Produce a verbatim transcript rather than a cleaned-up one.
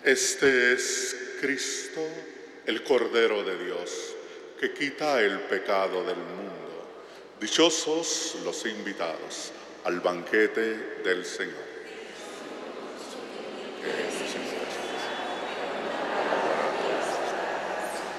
Este es Cristo, el Cordero de Dios, que quita el pecado del mundo. Dichosos los invitados al banquete del Señor.